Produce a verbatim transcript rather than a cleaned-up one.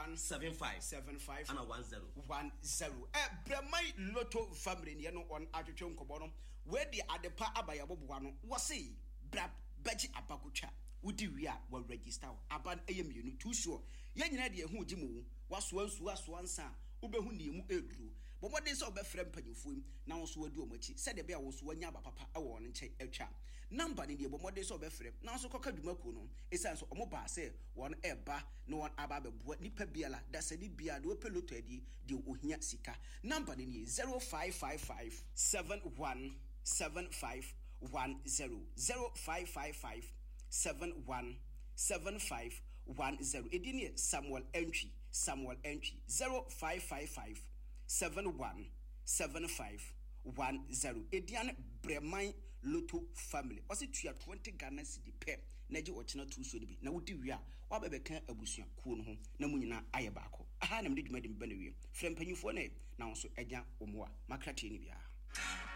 one seven five seven five and a one zero one zero. Eh, Bramai Lotto family, you know, on Archon Cobono, where the Adepa Abayabuano was say, Brab Beji Abakucha. Udi we are well register aban ayem you too sure yan na de hu gimu waso ansu aso ansa ubehu ne mu eduru but what dey so be frem panyufo na wo so wadu omachi said be a wo so wanya papa e wo nche atwa number ne de bo modey so be frem na so koka dumaku no esan so omo ba say won eba no won aba beboa nipa biala da sani bia de opeloto adi de ohia sika number ne zero five five five seven one seven five one zero zero five five five seven one seven five one zero. Edini Samuel Entry Samuel Entry zero five five five seven one seven five one zero. Ediane Bremai Lotto family. Wasi tuya twenty Ghana cedi pe. Naji ochina two so debi. Na wudi wia wabebe kan abusuan kuo no ho na mu nyina aye baako. Aha na mde dwuma de mbana wie. Frempanyufo na na so egya omoa. Makrate ni bia.